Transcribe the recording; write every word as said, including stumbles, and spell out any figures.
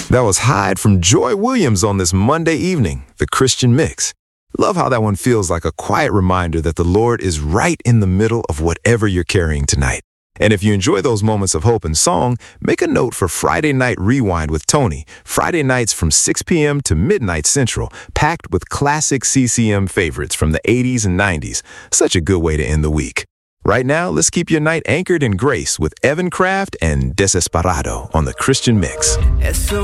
That was Hyde from Joy Williams on this Monday evening, the Christian Mix. Love how that one feels like a quiet reminder that the Lord is right in the middle of whatever you're carrying tonight. And if you enjoy those moments of hope and song, make a note for Friday Night Rewind with Tony, Friday nights from six p.m. to midnight Central, packed with classic C C M favorites from the eighties and nineties. Such a good way to end the week. Right now, let's keep your night anchored in grace with Evan Kraft and Desesperado on the Christian Mix.